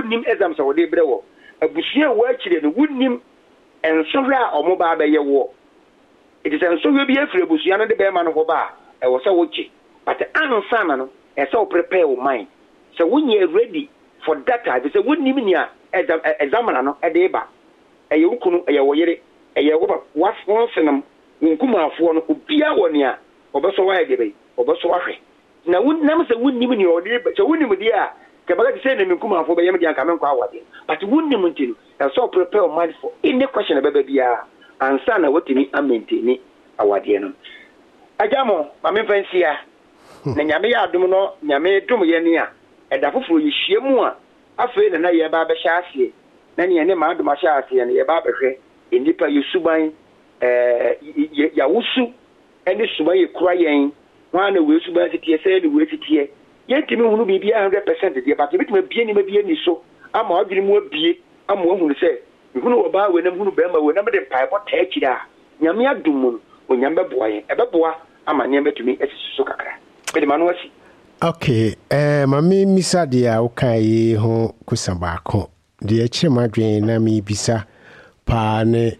wunnim exam so de brewo abusua wo akire no wunnim ensohwe a omoba ba ye wo it is ensohwe bi afire abusua no de be ma no ho ba e wo se wo chi but ansa na no e se wo prepare your mind so when you ready for that time say wunnim nia exam na no e de ba e ye wukunu e ye wo yere e ye wo ba wasonsenam nkumafo no obia wo nia obeso wa ye be obeso wa hwe na wunam se wunnim nia o de so wunnim dia kebaga say na nkumafo be yem dia nka men kwa awade but wunnim ntinu e so prepare your mind for any question about bia ansa na wotini maintain awade no ajamo ma me fansia na nyame ya adum no nyame dum ye ne a eda foforo yihie mu a afi na ye ba be hya ase na ne ma adum hya ase ne ye ba behwe indipa yusuban ya wusu ene suban ye kura yen wan na we suban titie say ni we titie yentimi hunu bibia 100% de ba bituma bie ni so ama odwiri mu abie ama ohunu say hunu oba we na hunu bema we na me de paipo ta akira nyame adum mu onyame boa yen ebeboa ama ne betumi esiso kakra be de manu asi. Okay, mami misa dia ukai ho kusabako de akire madwen na mi bisa pa ne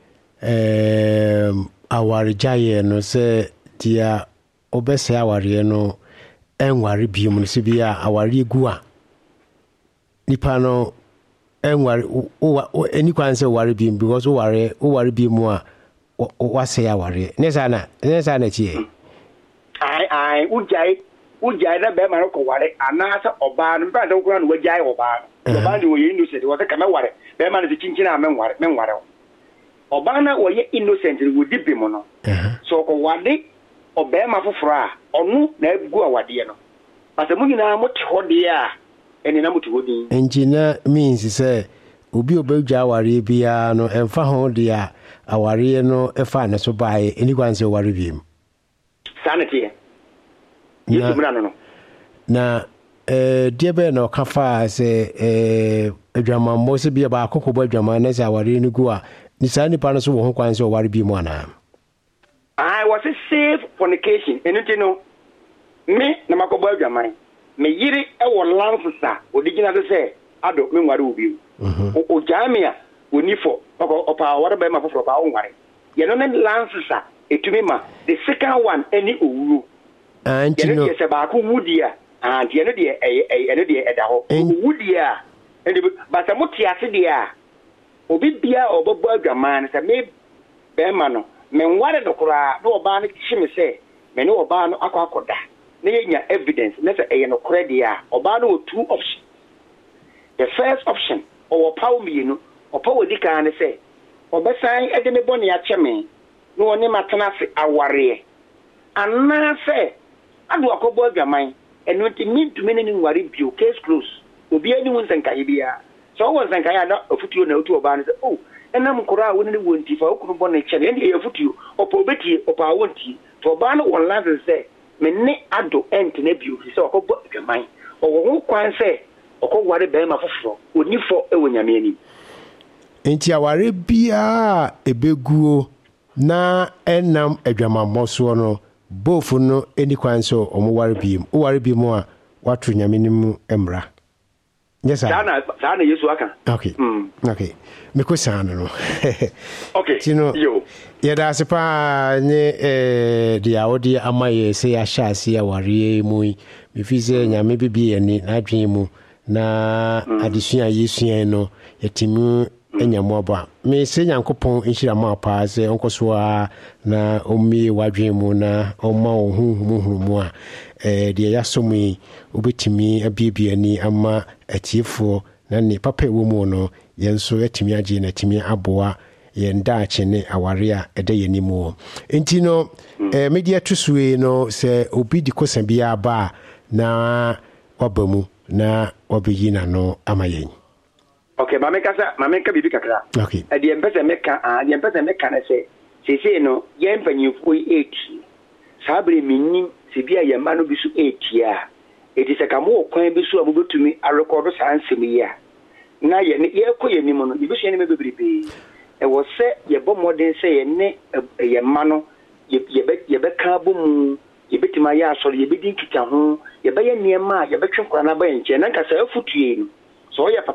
awarjaye no se dia obese aware no enware biom no se bia aware gua nipa no enware eni kwanse ware biom because ware biom a wase aware nesa na chie ai ujai na be ma ko ware anasa oba no mpa do kura no wajai oba oba ni wo innocent wo ka me ware be ma no chinchina men ware oba na wo ye innocent wo dibi mo no so ko wade oba ma foforo a onu na agu awade no asamu nyina mo te hode a eni na mo te hodi engineer means say obi obagwa aware bia no emfa ho de a aware no efa ne so bae eni kwanse ware biem sanity na diebe no kafa se adwamambo se bia ba akokobọ adwama na se aware ni gu a ni sa ni pa no so wo ho kwanse ware biem ana I was a safe fornication enti no me na makobo adwaman me yiri e wo lansesa odigina se ado me nware obi o jamia oni fo opa ware ba ma foforo ba wo nware ye no ne lansesa etumi ma the second one any owuro anti no se ba ko wudia anti eno de eda ho wudia enti ba sa motiase de a obi bia obobo adwaman se me be ma no me nware dokora no oba no chime se me no oba no akoda na yenya evidence na se eye no credit a oba no two options. The first option or power me no or power dika na se obesan ede me bone ya cheme no oni matana se aware anna se adu akobo adwaman eno ti mintumi ne nware bio case close obi ani won sanka bia so won sanka ya na ofutuo na otu oba no se oh enam kora woni ne wonti fa okunu bone chele ende ye futuo opo beti opa wonti to oba no won land se me ne ado ent na bio se okobo adwaman owo kwan se okoware be ma foforo onifo ewonyame ani enti aware bia ebeguo na enam adwamammo so no bofu no eni kwan so omware biem o ware biem a watu nyame nim emra yes sana Yesu aka okay okay meko sana no okay tino yo yeda sepa ne dia odi amaye se ya hyase aware mu mi fi se nyame bibie ni na adwen mu na adesua Yesu no yetimu enyamoba me se nyankopon enhira ma pa se onkoso a na omi wadwen mu na oma ohunhumuhuru mu a de yasomi obetimi abiebie ni ama atiefo na ne papa wo mu no yenso yetimi age na timi aboa yenda ache ne aware a ede yenimu enti no media tusue no se obi di kosan bia ba na wabamu na wabiyina no amayen. Okay, mameka bibi kakra. Okay. The empesa meka na se no ye mpanyimfo 8. Sabre minni se bia ye ma no bisu 8 a. Eti se kamo okwan bisu abobetumi a record sa ansemi ya. Na ye ne ye koye ni mo no bisu ye ne mebebrebe. E wo se ye bo modern se ye ne ye ma no ye be ka bomu ye betima ya asori ye bedi nkita ho ye be ye niema ye be twekora na ba nche na nka sa afutue no. So ye